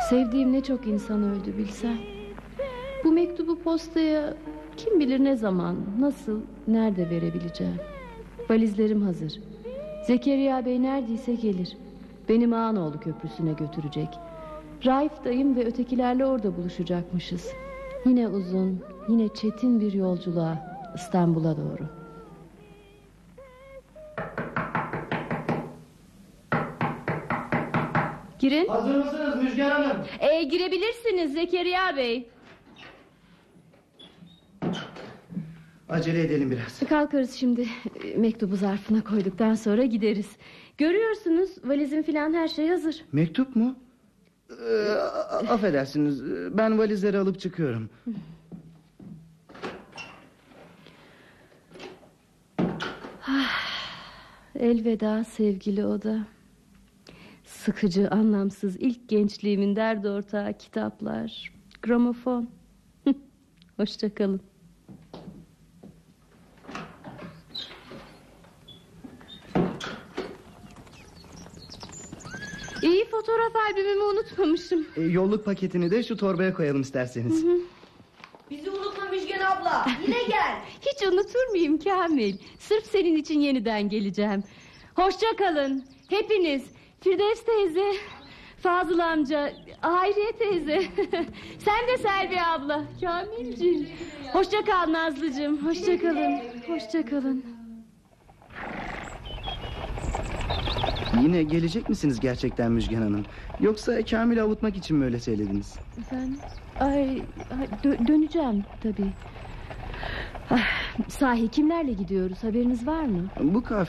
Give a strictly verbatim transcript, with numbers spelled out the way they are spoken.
Sevdiğim ne çok insan öldü bilsen. Bu mektubu postaya kim bilir ne zaman, nasıl, nerede verebileceğim. Valizlerim hazır. Zekeriya Bey neredeyse gelir. Beni Mağanoğlu Köprüsü'ne götürecek. Raif dayım ve ötekilerle orada buluşacakmışız. Yine uzun, yine çetin bir yolculuğa, İstanbul'a doğru. Girin. Hazır mısınız Müjgan Hanım? Ee, girebilirsiniz Zekeriya Bey. Acele edelim biraz. Kalkarız şimdi. Mektubu zarfına koyduktan sonra gideriz. Görüyorsunuz valizim filan her şey hazır. Mektup mu? Ee, affedersiniz, ben valizleri alıp çıkıyorum. Elveda sevgili oda. Sıkıcı, anlamsız ilk gençliğimin derdi ortağı kitaplar, gramofon. Hoşça kalın. İyi, fotoğraf albümümü unutmamışım. E, yolluk paketini de şu torbaya koyalım isterseniz. Hı hı. Bizi unutma Müjgan abla. Yine gel. Hiç unutur muyum Kamil? Sırf senin için yeniden geleceğim. Hoşça kalın hepiniz. Firdevs teyze, Fazıl amca, Hayriye teyze. Sen de Selvi abla, Kamilciğim. Hoşça kal Nazlıcığım. Hoşça kalın. Hoşça kalın. Yine gelecek misiniz gerçekten Müjgan Hanım? Yoksa Kamil'i avutmak için mi öyle söylediniz? Efendim? Ay, ay dö- döneceğim tabii. Ah, sahi kimlerle gidiyoruz, haberiniz var mı? Bu kafile